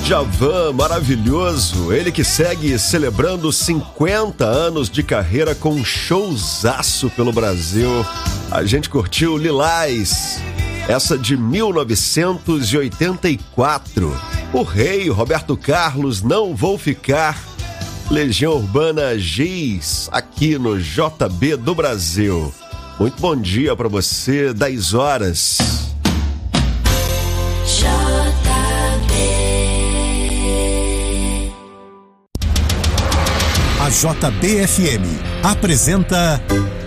Djavan, maravilhoso, ele que segue celebrando 50 anos de carreira com um showzaço pelo Brasil. A gente curtiu Lilás, essa de 1984. O Rei, Roberto Carlos, Não Vou Ficar. Legião Urbana Giz, aqui no JB do Brasil. Muito bom dia para você, 10 horas. A JBFM apresenta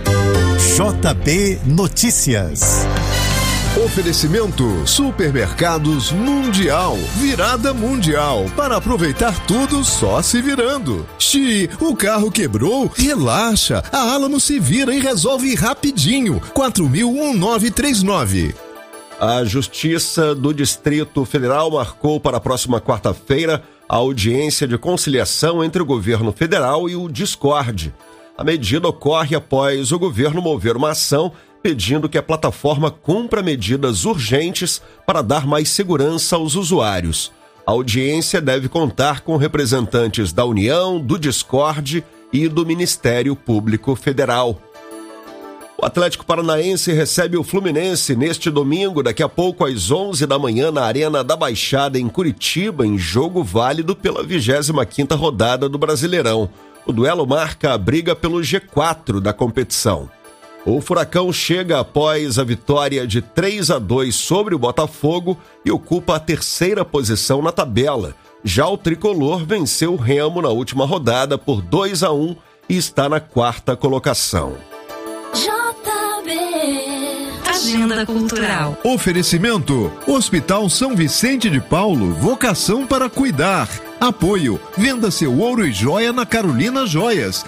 JB Notícias. Oferecimento Supermercados Mundial, virada mundial, para aproveitar tudo só se virando. Xi, o carro quebrou? Relaxa, a Alamo se vira e resolve rapidinho. 4.01939. A Justiça do Distrito Federal marcou para a próxima quarta-feira a audiência de conciliação entre o governo federal e o Discord. A medida ocorre após o governo mover uma ação pedindo que a plataforma cumpra medidas urgentes para dar mais segurança aos usuários. A audiência deve contar com representantes da União, do Discord e do Ministério Público Federal. O Atlético Paranaense recebe o Fluminense neste domingo, daqui a pouco às 11 da manhã, na Arena da Baixada, em Curitiba, em jogo válido pela 25ª rodada do Brasileirão. O duelo marca a briga pelo G4 da competição. O Furacão chega após a vitória de 3-2 sobre o Botafogo e ocupa a terceira posição na tabela. Já o Tricolor venceu o Remo na última rodada por 2-1 e está na quarta colocação. Agenda Cultural. Oferecimento: Hospital São Vicente de Paulo, vocação para cuidar. Apoio: venda seu ouro e joia na Carolina Joias,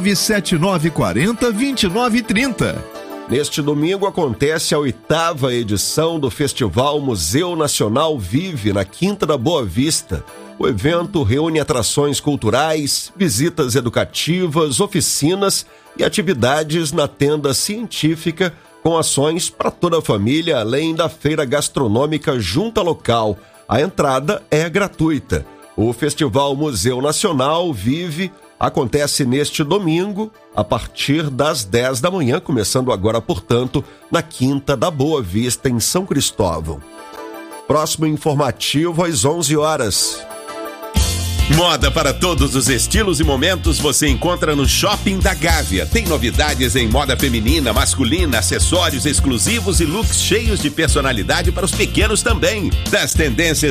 97940-2930. Neste domingo acontece a 8ª edição do Festival Museu Nacional Vive, na Quinta da Boa Vista. O evento reúne atrações culturais, visitas educativas, oficinas e atividades na tenda científica, com ações para toda a família, além da feira gastronômica junta local. A entrada é gratuita. O Festival Museu Nacional Vive acontece neste domingo, a partir das 10 da manhã, começando agora, portanto, na Quinta da Boa Vista, em São Cristóvão. Próximo informativo às 11 horas. Moda para todos os estilos e momentos você encontra no Shopping da Gávea. Tem novidades em moda feminina, masculina, acessórios exclusivos e looks cheios de personalidade para os pequenos também. Das tendências